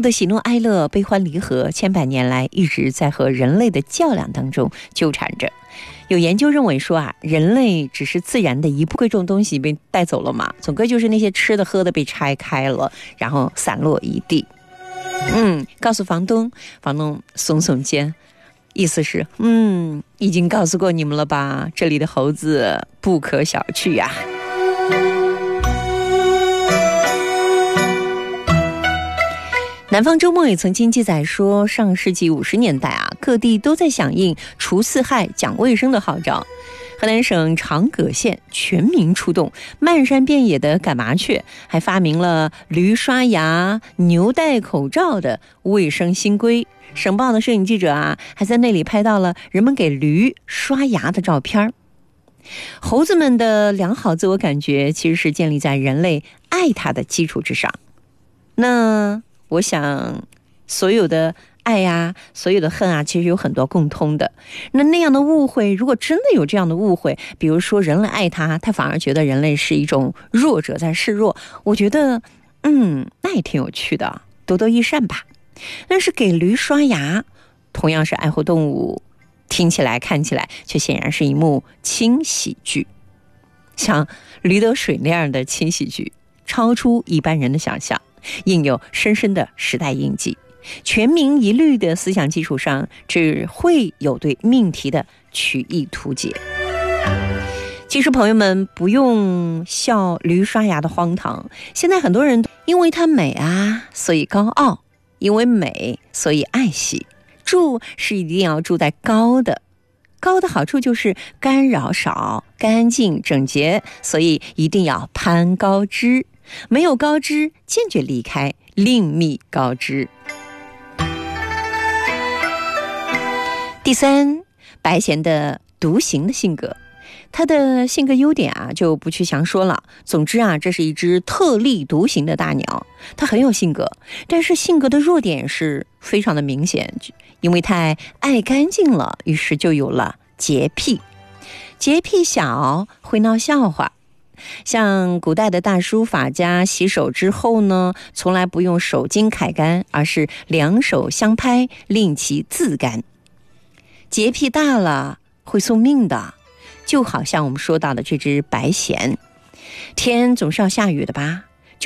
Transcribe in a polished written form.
物的喜怒哀乐、悲欢离合，千百年来一直在和人类的较量当中纠缠着。有研究认为说人类只是自然的一部贵重东西被带走了嘛，总归就是那些吃的喝的被拆开了，然后散落一地。告诉房东耸耸肩，意思是已经告诉过你们了吧，这里的猴子不可小觑呀。南方周末也曾经记载说，上世纪50年代各地都在响应除四害讲卫生的号召。河南省长葛县全民出动，漫山遍野的赶麻雀，还发明了驴刷牙、牛戴口罩的卫生新规。省报的摄影记者还在那里拍到了人们给驴刷牙的照片。猴子们的良好自我感觉其实是建立在人类爱它的基础之上。那我想所有的爱所有的恨其实有很多共通的。那样的误会，如果真的有这样的误会，比如说人类爱他反而觉得人类是一种弱者在示弱，我觉得那也挺有趣的，多多益善吧。但是给驴刷牙，同样是爱护动物，听起来看起来却显然是一幕轻喜剧。像驴得水那样的轻喜剧，超出一般人的想象，印有深深的时代印记。全民一律的思想基础上，只会有对命题的曲意图解。其实朋友们不用笑驴刷牙的荒唐，现在很多人因为它美所以高傲，因为美所以爱惜。住是一定要住在高的，高的好处就是干扰少、干净整洁，所以一定要攀高枝。没有高枝，坚决离开，另觅高枝。第三，白贤的独行的性格，他的性格优点就不去详说了。总之这是一只特立独行的大鸟，他很有性格，但是性格的弱点是非常的明显，因为太爱干净了，于是就有了洁癖。洁癖小会闹笑话，像古代的大书法家洗手之后呢，从来不用手巾揩干，而是两手相拍，令其自干。洁癖大了会送命的，就好像我们说到的这只白藓，天总是要下雨的吧，